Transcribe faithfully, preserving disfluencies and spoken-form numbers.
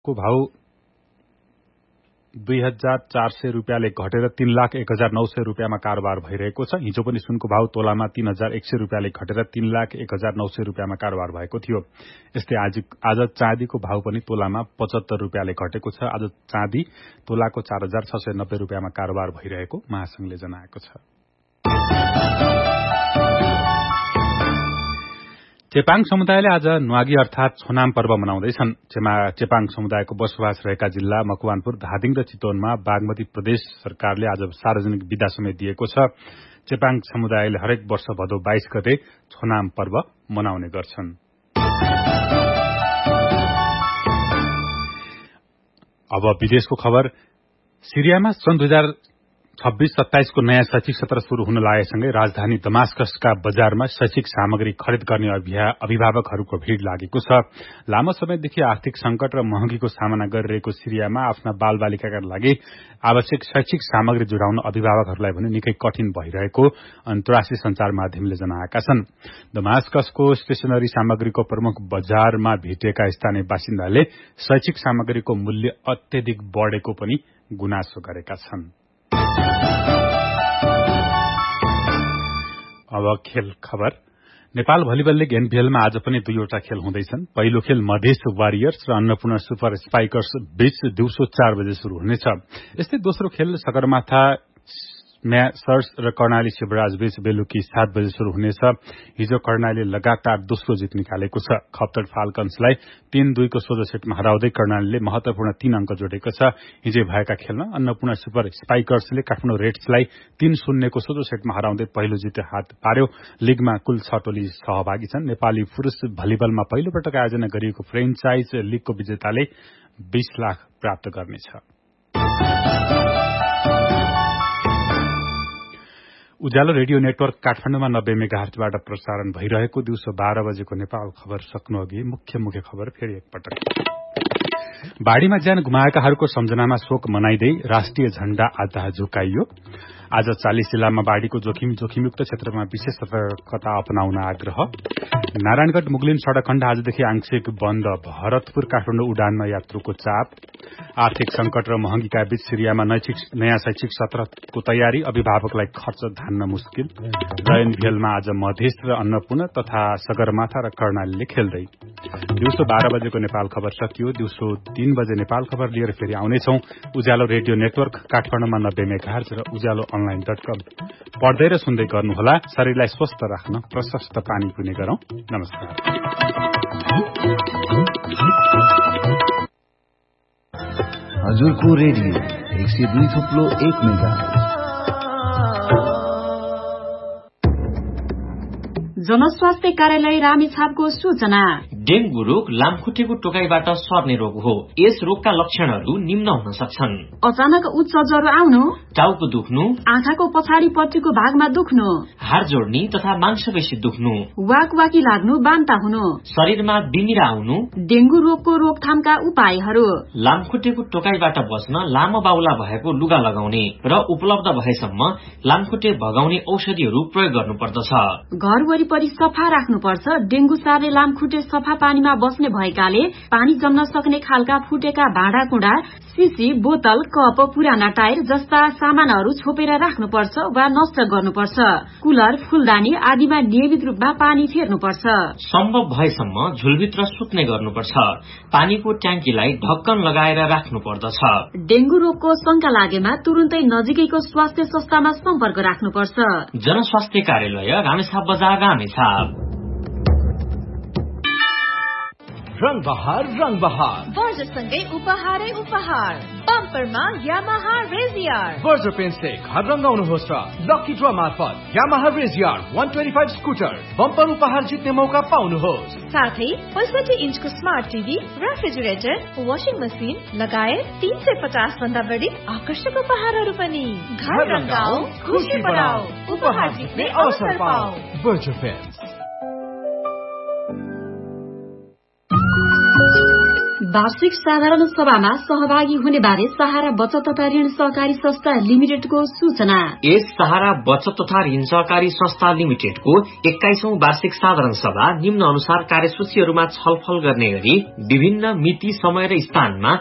को भाव दुई हजार चार सय रुपियाँले घटेर तीन लाख एक हजार नौ सय रुपियाँमा कारोबार भइरहेको छ। हिजो पनि सुनको भाव तोलामा तीन हजार एक सय रुपियाँले घटेर तीन लाख एक हजार नौ सय रुपियाँमा कारोबार भएको थियो। यस्तै आज आज चाँदीको भाव पनि तोलामा पचहत्तर रुपियाँले घटेको छ। आज चाँदी तोलाको चार हजार छ सय नब्बे रुपियाँमा कारोबार भइरहेको महासंघले जनाएको छ। चेपाङ समुदायले आज न्वागी अर्थात छोनाम पर्व मनाउँदैछन्। चेपाङ समुदायको बसोबास रहेका जिल्ला मकवानपुर, धादिङ र चितवनमा बागमती प्रदेश सरकारले आज सार्वजनिक विदा समेत दिएको छ। चेपाङ समुदायले हरेक वर्ष भदौ बाइस गते छोनाम पर्व मनाउने गर्छन्। अब विदेशको खबर। सिरियामा सन् दुई हजार छब्बीस सत्ताइसको नयाँ शैक्षिक सत्र शुरू हुन लागेसँगै राजधानी दमास्कसका बजारमा शैक्षिक सामग्री खरिद गर्ने अभिभावकहरूको भीड़ लागेको छ। लामो समयदेखि आर्थिक संकट र महँगीको सामना गरिरहेको सिरियामा आफ्ना बालबालिकाका लागि आवश्यक शैक्षिक सामग्री जुटाउन अभिभावकहरूलाई भने निकै कठिन भइरहेको अन्तर्राष्ट्रिय संचार माध्यमले जनाएका छन्। दमास्कसको स्टेशनरी सामग्रीको प्रमुख बजारमा भेटिएका स्थानीय बासिन्दाले शैक्षिक सामग्रीको मूल्य अत्यधिक बढेको पनि गुनासो गरेका छन्। अब खेल खबर। नेपाल भलिबल लीग एनपीएलमा आज पनि दुईवटा खेल हुँदैछन्। पहिलो खेल मधेस वारियर्स र अन्नपूर्ण सुपर स्पाइकर्स बीच दिउँसो चार बजे शुरू हुनेछ। यस्तै दोस्रो खेल सगरमाथा म्यासर्स र कर्णाली शिवराज बीच बेलुकी सात बजे शुरू हुनेछ। हिजो कर्णाली लगातार दोस्रो जित निकालेको छ। खप्तड फाल्कन्सलाई तीन दुईको सोझो सेटमा हराउँदै कर्णालीले महत्वपूर्ण तीन अंक जोडेको छ। हिजो भएका खेलमा अन्नपूर्ण सुपर स्पाइकर्सले काठमाडौँ रेड्सलाई तीन शून्यको सोझो सेटमा हराउँदै पहिलो जित हात पार्यो। लीगमा कुल छ टोली सहभागी छन्। नेपाली पुरूष भलिबलमा पहिलो पटक आयोजना गरिएको फ्रेन्चाइज लीगको विजेताले बीस लाख प्राप्त गर्नेछ। उज्यालो रेडियो नेटवर्क काठमाडौँमा नब्बे मेगाहर्जबाट प्रसारण भइरहेको दिउँसो बाह्र बजेको नेपाल खबर सक्नु अघि मुख्य मुख्य खबर फेरि एकपटक। बाढ़ीमा ज्यान गुमाएकाहरूको सम्झनामा शोक मनाइदै राष्ट्रिय झण्डा आज झुकाइयो। आज चालीस जिल्लामा बाढ़ीको जोखिम जोखिमयुक्त क्षेत्रमा विशेष सतर्कता अपनाउन आग्रह। नारायणगढ़ मुगलिन सड़क खण्ड आजदेखि आंशिक बन्द। भरतपुर काठमाडौँ उडानमा यात्रुको चाप। आर्थिक संकट र महँगीका बीच सिरियामा नयाँ शैक्षिक सत्रको तयारी, अभिभावकलाई खर्च धान्न मुस्किल। र एनभीएलमा आज मधेस र अन्नपूर्ण तथा सगरमाथा र कर्णालीले खेल्दै। दिउँसो बाह्र बजेको नेपाल खबर सकियो। दिउँसो तीन बजे नेपाल खबर लिएर फेरि आउनेछौं। उज्यालो रेडियो नेटवर्क काठमाडौँमा नब्बे मेगाहर्ज र उज्यालो अनलाइन डट कम पढ्दै र सुन्दै गर्नुहोला। शरीरलाई स्वस्थ राख्न प्रशस्त पानी पिउने गरौं। नमस्कार। हजुरको रेडियो एक सय दुई थुप्लो एक मेगाहर्ज। जनस्वास्थ्य कार्यालय रामेछापको सूचना। डेंगू रोग लामखुट्टेको टोकाइबाट सर्ने रोग हो। यस रोगका लक्षणहरू निम्न हुन सक्छन्। अचानक उच्च ज्वरो आउनु, टाउको दुख्नु, आँखाको पछाडिपट्टिको भागमा दुख्नु, हाड जोड्नी तथा मांसपेशी दुख्नु, वाकवाकी लाग्नु, बान्ता हुनु, शरीरमा बिमिरा आउनु। डेंगू रोगको रोकथामका उपायहरू। लामखुट्टेको टोकाइबाट बच्न लामो बाहुला भएको लुगा लगाउने र उपलब्ध भएसम्म लामखुट्टे भगाउने औषधिहरू प्रयोग गर्नुपर्दछ। घर वरिपरि सफा राख्नुपर्छ। डेंगू सार्ने लामखुट्टे सफा पानीमा बस्ने भएकाले पानी जम्न सक्ने खालका फुटेका भाँडाकुँडा, सिसी, बोतल, कप, पुराना टायर जस्ता सामानहरू छोपेर राख्नुपर्छ वा नष्ट गर्नुपर्छ। कुलर, फूलदानी आदिमा नियमित रूपमा पानी फेर्नुपर्छ। सम्भव भएसम्म झुलभित्र सुत्ने गर्नुपर्छ। पानीको ट्याङ्कीलाई ढक्कन लगाएर राख्नु पर्दछ। डेंगू रोगको शंका लागेमा तुरुन्तै नजिकैको स्वास्थ्य संस्थामा सम्पर्क राख्नुपर्छ। जनस्वास्थ्य कार्यालय रामेछाप बजार रामेछाप। रंग बहार रंग बहार वर्जसँगै उपहारै उपहार। बम्परमा यामाहा रेजियर। वर्ज पेन्टले घर रंगाउनुहोस् र लकी ड्र मार्फत यामाहा रेजियर एक सय पच्चीस स्कुटर बम्पर उपहार जित्ने मौका पाउनुहोस्। साथै पैंसठी इन्चको smart TV, refrigerator, washing machine लगायत तीन सय पचास भन्दा बढी आकर्षक उपहारहरू पनि। घर रंगाऊ, खुशी बढाऊ, उपहार जित्ने अवसर पाऊ। वर्ज पेन्ट। वार्षिक साधारण सभामा सहभागी हुने बारे सहारा बचत तथा ऋण सहकारी संस्था लिमिटेडको सूचना। यस सहारा बचत तथा ऋण सहकारी संस्था लिमिटेडको एक्काइसौं वार्षिक साधारण सभा निम्न अनुसार कार्यसूचीहरूमा छलफल गर्ने गरी विभिन्न मिति समय र स्थानमा